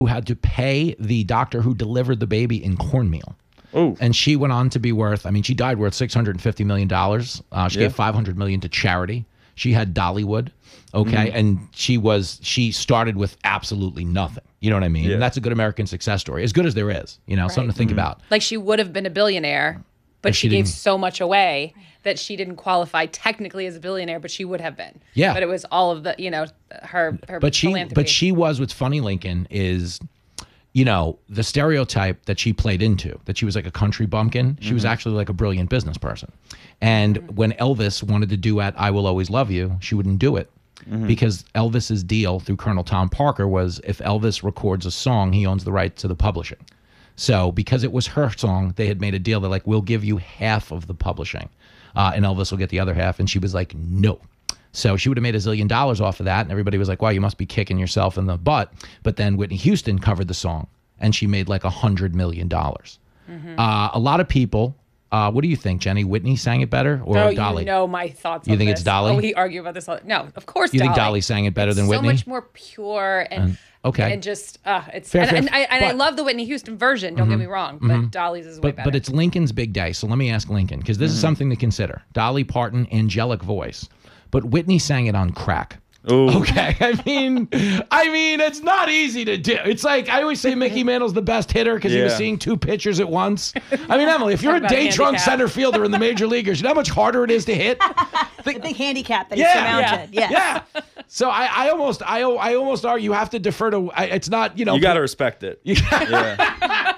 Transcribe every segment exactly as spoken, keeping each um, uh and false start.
who had to pay the doctor who delivered the baby in cornmeal. Oh. And she went on to be worth, I mean, she died worth six hundred fifty million dollars. Uh, she Yeah. gave five hundred million dollars to charity. She had Dollywood, okay? Mm-hmm. And she was, she started with absolutely nothing. You know what I mean? Yeah. And that's a good American success story, as good as there is, you know, something to think Mm-hmm. about. Like she would have been a billionaire, but If she, she gave didn't- so much away that she didn't qualify technically as a billionaire, but she would have been. Yeah. But it was all of the, you know, her, her But she, philanthropy. but she was, what's funny, Lincoln, is, you know, the stereotype that she played into, that she was like a country bumpkin, she was actually like a brilliant business person. And when Elvis wanted to duet I Will Always Love You, she wouldn't do it. Because Elvis's deal through Colonel Tom Parker was if Elvis records a song, he owns the right to the publishing. So because it was her song, they had made a deal. They're like, we'll give you half of the publishing. Uh, and Elvis will get the other half. And she was like, no. So she would have made a zillion dollars off of that. And everybody was like, wow, you must be kicking yourself in the butt. But then Whitney Houston covered the song. And she made like a hundred million dollars. Mm-hmm. Uh, a lot of people, uh, what do you think, Jenny? Whitney sang it better or Oh, Dolly? you know my thoughts You on think this. it's Dolly? Oh, we argue about this all. No, of course You Dolly. think Dolly sang it better than so Whitney? much more pure and okay. and just uh it's Fair, and, fair, and, I, and I but- love the Whitney Houston version, don't get me wrong, but Dolly's is way But, better. but it's Lincoln's big day. So let me ask Lincoln, because this is something to consider. Dolly Parton, angelic voice. But Whitney sang it on crack. Ooh. Okay, I mean, I mean, it's not easy to do. It's like I always say, Mickey Mantle's the best hitter because he was Yeah. seeing two pitchers at once. I mean, Emily, if you're a Talk about day drunk handicap. center fielder in the major leaguers, you know how much harder it is to hit. The big handicap that he Yeah. surmounted. Yes. Yeah. So I, I almost, I, I almost argue you have to defer to. I, it's not, you know. You got to respect it. Yeah.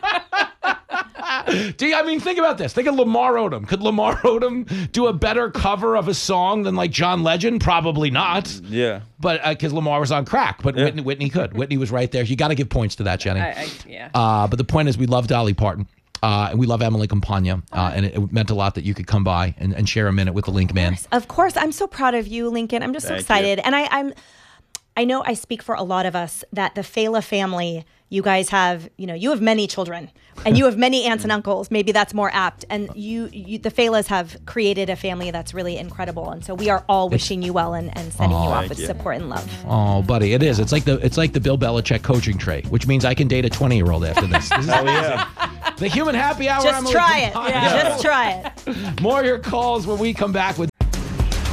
Do you, I mean, think about this. Think of Lamar Odom. Could Lamar Odom do a better cover of a song than like John Legend? Probably not. Yeah. But because Lamar was on crack, but Yeah. Whitney, Whitney could. Whitney was right there. You got to give points to that, Jenny. I, I, yeah. Uh, but the point is, we love Dolly Parton. Uh, and we love Emily Campagna. Uh, and it, it meant a lot that you could come by and, and share a minute with the Link Man. Of course. I'm so proud of you, Lincoln. I'm just so Thank excited. And I, I'm I know I speak for a lot of us that the Fela family, you guys have, you know, you have many children and you have many aunts and uncles. Maybe that's more apt. And you, you the Felas have created a family that's really incredible. And so we are all wishing you well and, and sending you off Thank with you. support and love. Oh, buddy, it is. It's like the it's like the Bill Belichick coaching tray, which means I can date a twenty-year-old after this. This is Oh, yeah. the Human Happy Hour. Just Emily try it. Campagna. Just try it. More of your calls when we come back with